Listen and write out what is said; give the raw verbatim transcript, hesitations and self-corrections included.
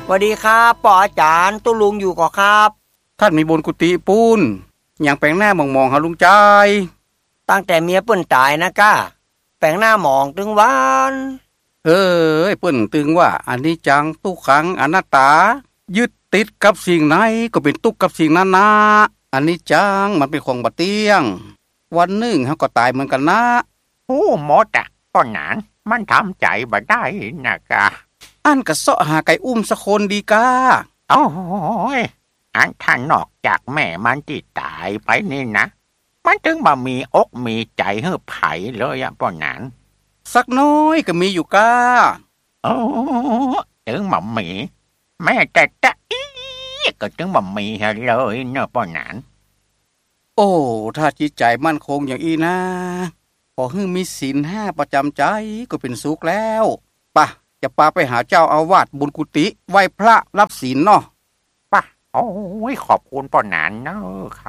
สวัสดีครับปออาจารย์ตุลุงอยู่ก่อครับท่านมีบนกุฏิปูนอย่างแปลงหน้ามองมองหาลุงใจตั้งแต่เมียเปิ้นตายนะก้าแปลงหน้าหมองตึงวันเอ้ยเปิ้นตึงว่าอันนี้จังทุกขังอนัตตายึดติดกับสิ่งไหนก็เป็นทุกข์กับสิ่งนั้นนะอันนี้จังมันเป็นของบ่เที่ยงวันหนึ่งเฮาก็ตายเหมือนกันนะโอ้หมดอ่ะป้อนหนานมันทำใจบ่ได้นะกะอันก็เสาะหาไก่อุ้มสักคนดีกาโอ้ยอันท่านนอกจากแม่มันที่ตายไปนี่นะมันถึงบ่มีอกมีใจให้ไผเลยอ่ะป้อนหนานสักน้อยก็มีอยู่กาโอ้ถึงบ่มีแม่แต่ตะอีก็ถึงบ่มีเลยเนาะป้อนหนานโอ้ถ้าจิตใจมั่นคงอย่างอีนะพอฮึมีศีลห้าประจำใจก็เป็นสุขแล้วป่ะจะพาไปหาเจ้าอาวาสบุญกุฏิไหว้พระรับศีลเนาะป่ะโอ้ยขอบคุณป้อนหนานเนาะ